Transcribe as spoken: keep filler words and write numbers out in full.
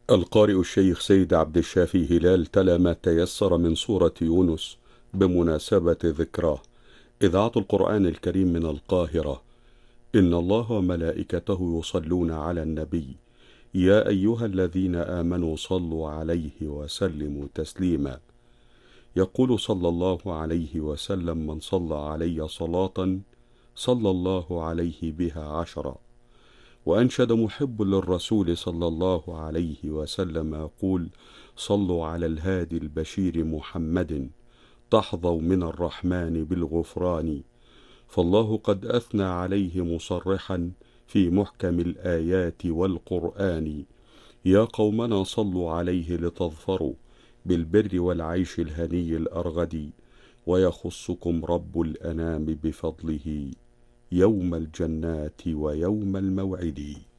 القارئ الشيخ سيد عبد الشافي هلال تلا ما تيسر من سورة يونس بمناسبة ذكراه. إذاعة القرآن الكريم من القاهرة. إن الله وملائكته يصلون على النبي، يا أيها الذين آمنوا صلوا عليه وسلموا تسليما. يقول صلى الله عليه وسلم: من صلى علي صلاة صلى الله عليه بها عشرا. وأنشد محب للرسول صلى الله عليه وسلم يقول: صلوا على الهادي البشير محمد، تحظوا من الرحمن بالغفران. فالله قد أثنى عليه مصرحا في محكم الآيات والقرآن: يا قومنا صلوا عليه لتظفروا بالبر والعيش الهني الأرغد، ويخصكم رب الأنام بفضله يوم الجنات ويوم الموعد.